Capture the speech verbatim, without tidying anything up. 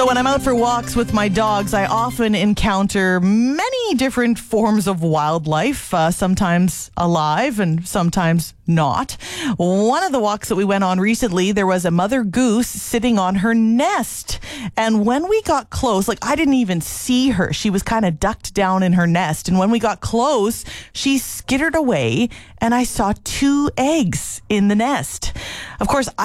So when I'm out for walks with my dogs, I often encounter many different forms of wildlife, uh, sometimes alive and sometimes not. One of the walks that we went on recently, there was a mother goose sitting on her nest. And when we got close, like I didn't even see her. She was kind of ducked down in her nest. And when we got close, she skittered away and I saw two eggs in the nest. Of course,